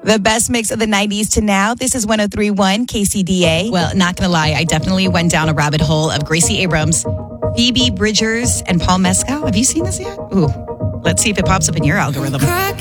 The best mix of the 90s to now. This is 103.1 KCDA. Well, not going to lie, I definitely went down a rabbit hole of Gracie Abrams, Phoebe Bridgers, and Paul Mescal. Have you seen this yet? Ooh, let's see if it pops up in your algorithm.